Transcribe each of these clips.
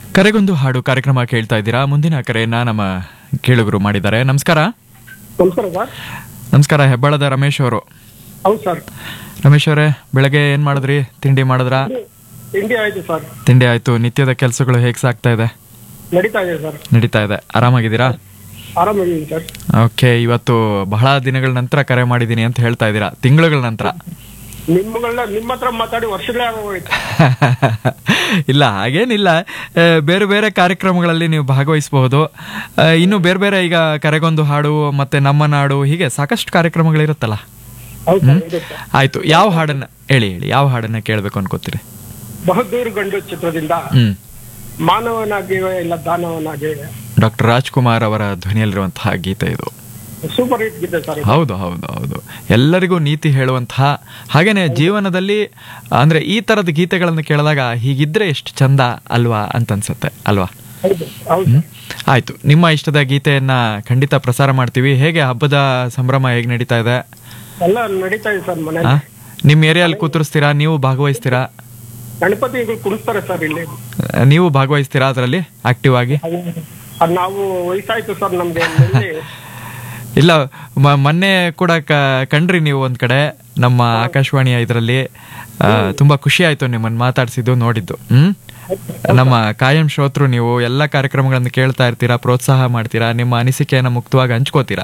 ಕರೆಗೊಂದು ಹಾಡು ಕಾರ್ಯಕ್ರಮ ಕೇಳ್ತಾ ಇದ್ದೀರಾ. ಮುಂದಿನ ಕರೆಯನ್ನ ನಮ್ಮ ಕೇಳುಗರು ಮಾಡಿದ್ದಾರೆ. ನಮಸ್ಕಾರ. ನಮಸ್ಕಾರ ಸರ್. ನಮಸ್ಕಾರ, ಹೆಬ್ಬಾಳದ ರಮೇಶ್ ಅವರು. ಹೌದು ಸರ್. ರಮೇಶ್ ಅವರೇ, ಬೆಳಗ್ಗೆ ಏನ್ ಮಾಡಿದ್ರಿ? ತಿಂಡಿ ಮಾಡಿದ್ರಾ? ತಿಂಡಿ ಆಯ್ತು ಸರ್. ತಿಂಡಿ ಆಯ್ತು. ನಿತ್ಯದ ಕೆಲಸಗಳು ಹೇಗೆ ಸಾಗ್ತಾ ಇದೆ? ನಡೀತಾ ಇದೆ ಸರ್. ನಡೀತಾ ಇದೆ. ಆರಾಮಾಗಿದ್ದೀರಾ? ಆರಾಮಾಗಿದ್ದೀನಿ ಸರ್. ಓಕೆ, ಇವತ್ತು ಬಹಳ ದಿನಗಳ ನಂತರ ಕರೆ ಮಾಡಿದ್ದೀನಿ ಅಂತ ಹೇಳ್ತಾ ಇದ್ದೀರಾ, ತಿಂಗಳುಗಳ ನಂತರ. ನಿಮ್ಮ ಹತ್ರ ಮಾತಾಡಿ ವರ್ಷಗಳೇ ಆಗೋಯ್ತು. ಇಲ್ಲ, ಹಾಗೇನಿಲ್ಲ. ಬೇರೆ ಬೇರೆ ಕಾರ್ಯಕ್ರಮಗಳಲ್ಲಿ ನೀವು ಭಾಗವಹಿಸಬಹುದು. ಇನ್ನು ಬೇರೆ ಬೇರೆ ಈಗ ಕರೆಗೊಂದು ಹಾಡು ಮತ್ತೆ ನಮ್ಮ ನಾಡು, ಹೀಗೆ ಸಾಕಷ್ಟು ಕಾರ್ಯಕ್ರಮಗಳಿರುತ್ತಲ್ಲ. ಹೌದು ಸರ್, ಇರುತ್ತೆ. ಆಯ್ತು, ಯಾವ ಹಾಡನ್ನ ಹೇಳಿ ಯಾವ ಹಾಡನ್ನ ಕೇಳಬೇಕು ಅನ್ಕೋತೀರಿ? ಬಹದ್ದೂರ್ ಗಂಡು ಚಿತ್ರದಿಂದ ಮಾನವನಾಗಿವೆ ಇಲ್ಲ ದಾನವನಾಗಿವೆ, ಡಾಕ್ಟರ್ ರಾಜ್ಕುಮಾರ್ ಅವರ ಧ್ವನಿಯಲ್ಲಿರುವಂತಹ ಗೀತೆ ಇದು. ಸೂಪರ್ ಹಿಟ್ ಗೀತೆ ಸರ್. ಹೌದು ಹೌದು ಹೌದು, ಎಲ್ಲರಿಗೂ ನೀತಿ ಹೇಳುವಂತಹ, ಹಾಗೇನೆ ಜೀವನದಲ್ಲಿ ಅಂದ್ರೆ ಈ ತರದ ಗೀತೆಗಳನ್ನು ಕೇಳಿದಾಗ ಹೀಗಿದ್ರೆ ಎಷ್ಟು ಚಂದ ಅಲ್ವಾ ಅಂತ ಅನ್ಸುತ್ತೆ ಅಲ್ವಾ? ಹೌದು ಹೌದು. ಆಯ್ತು, ನಿಮ್ಮ ಇಷ್ಟದ ಗೀತೆಯನ್ನ ಖಂಡಿತ ಪ್ರಸಾರ ಮಾಡ್ತೀವಿ. ಹೇಗೆ ಹಬ್ಬದ ಸಂಭ್ರಮ ಹೇಗೆ ನಡೀತಾ ಇದೆ? ಎಲ್ಲ ನಡೀತಾ ಇದೆ ಸರ್. ಮನೆ ನಿಮ್ ಏರಿಯಲ್ಲಿ ಕೂತರಿಸ್ತೀರಾ? ನೀವು ಭಾಗವಹಿಸ್ತೀರಾ? ಗಣಪತಿಗಳು ಕುಣಿಸ್ತಾರೆ ಸರ್ ಇಲ್ಲಿ. ನೀವು ಭಾಗವಹಿಸ್ತೀರಾ ಅದರಲ್ಲಿ ಆಕ್ಟಿವ್ ಆಗಿ? ನಾವು ವಯಸ್ಸಾಯ್ತು ಸರ್ ನಮ್ಗೆ. ಇಲ್ಲ, ಮೊನ್ನೆ ಕೂಡ ಕಂಡ್ರಿ ನೀವು ಒಂದ್ ಕಡೆ ನಮ್ಮ ಆಕಾಶವಾಣಿಯ ಇದರಲ್ಲಿ. ತುಂಬಾ ಖುಷಿ ಆಯ್ತು ನಿಮ್ಮನ್ನ ಮಾತಾಡ್ಸಿದ್ದು ನೋಡಿದ್ದು. ನಮ್ಮ ಕಾಯಂ ಶ್ರೋತೃ ನೀವು. ಎಲ್ಲ ಕಾರ್ಯಕ್ರಮಗಳನ್ನು ಕೇಳ್ತಾ ಇರ್ತೀರಾ, ಪ್ರೋತ್ಸಾಹ ಮಾಡ್ತೀರಾ, ನಿಮ್ಮ ಅನಿಸಿಕೆಯನ್ನ ಮುಕ್ತವಾಗಿ ಹಂಚ್ಕೋತೀರಾ.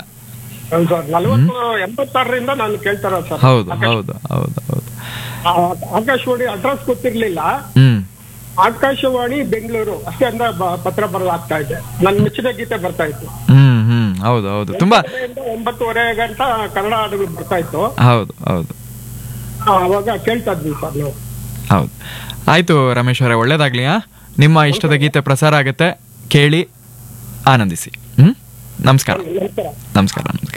86ರಿಂದ ನಾನು ಕೇಳ್ತಾರ ಸರ್. ಹೌದು ಹೌದು ಹೌದು ಹೌದು. ಆಕಾಶವಾಣಿ ಅಡ್ರೆಸ್ ಗೊತ್ತಿರ್ಲಿಲ್ಲ. ಆಕಾಶವಾಣಿ ಬೆಂಗಳೂರು ಅಷ್ಟೇ ಅಂದ ಪತ್ರ ಬರಲಾಗ್ತಾ ಇದೆ. ನನ್ನ ಮೆಚ್ಚಿನ ಗೀತೆ ಬರ್ತಾ ಇತ್ತು. ಹೌದು ಹೌದು, ತುಂಬಾ 9:30 ಗಂಟ ಕನ್ನಡ ಹಾಡುಗಳು ಬರ್ತಾ ಇತ್ತು. ಹೌದು ಹೌದು, ಅವಾಗ ಕೇಳ್ತಾ ಇದ್ವಿ ಸರ್ ನಾವು. ಹೌದು. ಆಯ್ತು ರಮೇಶ್ ಅವರೇ, ಒಳ್ಳೇದಾಗ್ಲಿ. ನಿಮ್ಮ ಇಷ್ಟದ ಗೀತೆ ಪ್ರಸಾರ ಆಗುತ್ತೆ, ಕೇಳಿ ಆನಂದಿಸಿ. ನಮಸ್ಕಾರ. ನಮಸ್ಕಾರ. ನಮಸ್ಕಾರ.